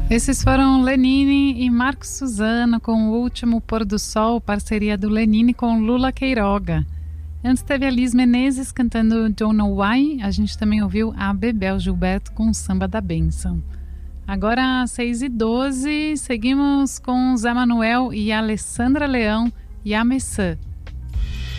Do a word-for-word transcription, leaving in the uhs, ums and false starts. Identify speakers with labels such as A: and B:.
A: Esses foram Lenine e Marcos Suzano com O Último Pôr do Sol, parceria do Lenine com Lula Queiroga. Antes teve a Liz Menezes cantando Don't Know Why. A gente também ouviu a Bebel Gilberto com Samba da Bênção. Agora às seis e doze, seguimos com Zé Manuel e Alessandra Leão e a Messã.